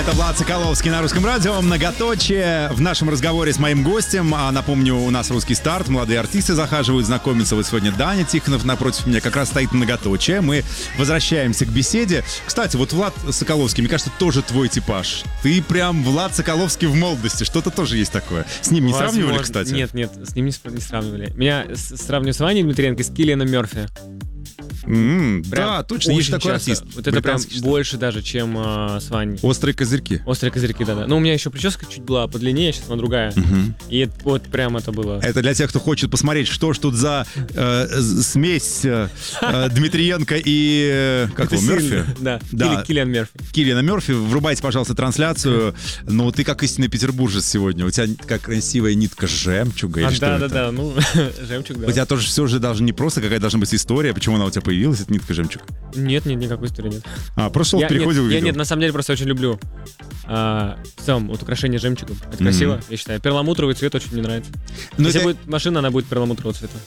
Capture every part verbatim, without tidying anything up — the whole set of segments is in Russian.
Это Влад Соколовский на Русском радио. Многоточие в нашем разговоре с моим гостем. А, напомню, у нас «Русский старт». Молодые артисты захаживают знакомиться. Вот сегодня Даня Тихонов напротив меня. Как раз стоит многоточие. Мы возвращаемся к беседе. Кстати, вот Влад Соколовский, мне кажется, тоже твой типаж. Ты прям Влад Соколовский в молодости. Что-то тоже есть такое. С ним не Возможно. сравнивали, кстати? Нет, нет, с ним не, не сравнивали. Меня с- сравнивают с Ваней Дмитриенко, с Киллианом Мерфи. М, Прям да, точно, есть очень такой часто. артист. Вот это прям Британский, что ли? больше даже, чем э, с Ваней. Острые козырьки. Острые козырьки, да-да. Ну, у меня еще прическа чуть была подлиннее, сейчас она другая. Мгм. И это, вот прям это было. Это для тех, кто хочет посмотреть, что ж тут за э, смесь э, э, Дмитриенко и э, как Это его, Мерфи? сильно. Да, Да. Килли- Киллиан Мерфи. Киллиана Мерфи. Врубайте, пожалуйста, трансляцию. Ну, ты как истинный петербуржец сегодня. У тебя как красивая нитка жемчуга или А, что это? да-да-да, ну, жемчуг, да. У тебя тоже все же даже не просто какая должна быть история, почему она у тебя появилась, эта нитка жемчуг. Нет, нет, никакой истории нет. А, просто шел в Я- переходе нет, увидел. Я нет, на самом деле просто очень люблю а, в целом вот украшение жемчугом. Это Мгм. красиво, я считаю. Перламутровый цвет очень мне нравится. Но Если это- будет машина, она будет перламутрового цвета.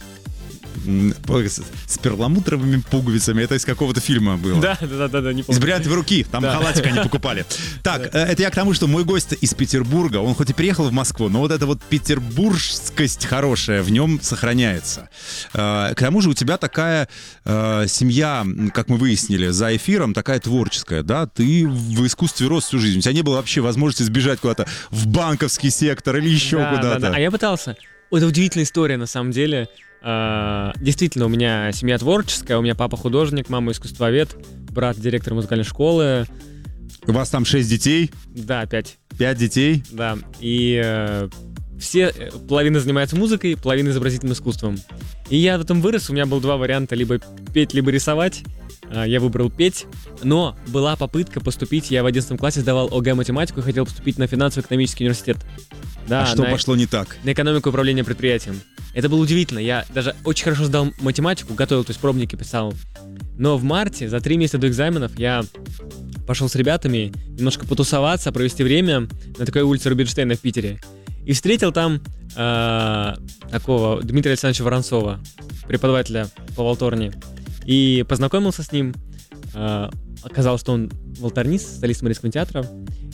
М, с, с перламутровыми пуговицами. Это из какого-то фильма было. Да, да, да, да, не Из помню. бриллиантовой руки. Там Да. халатик они покупали. Так, э, это я к тому, что мой гость из Петербурга. Он хоть и переехал в Москву, но вот эта вот петербургскость хорошая в нем сохраняется. Э, К тому же у тебя такая э, семья, м, как мы выяснили за эфиром, такая творческая, да? Ты в искусстве рос всю жизнь. У тебя не было вообще возможности сбежать куда-то в банковский сектор или еще Да, куда-то. да, да. А я пытался. Это удивительная история, на самом деле. А, действительно, у меня семья творческая, у меня папа художник, мама искусствовед, брат директор музыкальной школы. У вас там шесть детей, Да, пять, пять детей. да. И э, все, э, половина занимается музыкой, половина изобразительным искусством. И я в этом вырос, у меня было два варианта, либо петь, либо рисовать. А, Я выбрал петь, но была попытка поступить, я в одиннадцатом классе сдавал ОГЭ математику и хотел поступить на финансово-экономический университет. Да, А что на- пошло не так? на экономику управления предприятием. Это было удивительно. Я даже очень хорошо сдал математику, готовил, то есть пробники писал. Но в марте, за три месяца до экзаменов, я пошел с ребятами немножко потусоваться, провести время на такой улице Рубинштейна в Питере. И встретил там э, такого Дмитрия Александровича Воронцова, преподавателя по валторне. И познакомился с ним. Э, оказалось, что он валторнист, солист Мариинского театра.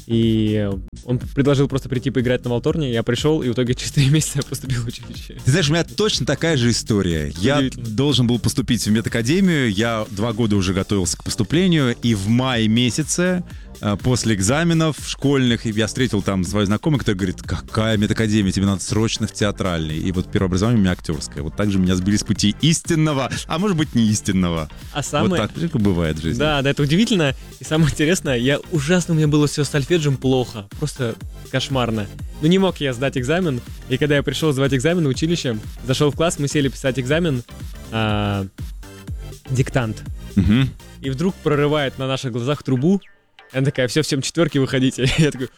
И он предложил просто прийти поиграть на валторне. Я пришел, и в итоге через три месяца поступил в училище. Ты знаешь, у меня точно такая же история. Я Удивительно. должен был поступить в медакадемию, я два года уже готовился к поступлению, и в мае месяце, э, после экзаменов школьных, я встретил там свою знакомую, которая говорит: какая медакадемия, тебе надо срочно в театральный. И вот первое образование у меня актерское. Вот так же меня сбили с пути истинного, а может быть не истинного. А самое... Вот так бывает в жизни. Да, да, это удивительно. И самое интересное, я ужасно, у меня было все с сольфеджием плохо. Просто кошмарно. Но не мог я сдать экзамен. И когда я пришел сдавать экзамен в училище, зашел в класс, мы сели писать экзамен, а, диктант. Мгм. И вдруг прорывает на наших глазах трубу. Она такая: все, всем четверки, выходите. Я такой...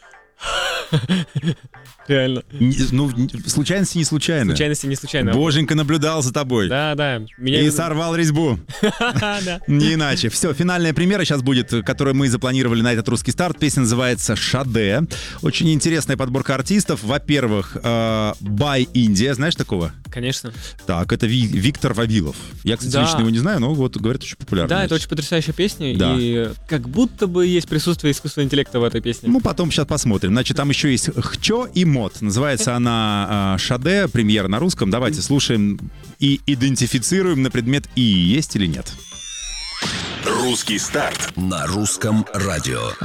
Реально. Не- Ну, н- случайности не случайно. Случайности не случайно. Боженька наблюдал за тобой. Да, да. Меня... И сорвал резьбу. Да. Не иначе. Все, финальная премьера сейчас будет, которую мы запланировали на этот русский старт. Песня называется «Шаде». Очень интересная подборка артистов. Во-первых, э, Бай Индия. Знаешь такого? Конечно. Так, это Ви- Виктор Вавилов. Я, кстати, Да. лично его не знаю, но вот говорят, очень популярный. Да, это очень потрясающая песня. Да. И как будто бы есть присутствие искусственного интеллекта в этой песне. Ну, потом сейчас посмотрим. Значит, там еще есть «Хчо» и «Мод». Называется она э, «Шаде», премьера на русском. Давайте слушаем и идентифицируем на предмет «и» есть или нет. Русский старт на русском радио.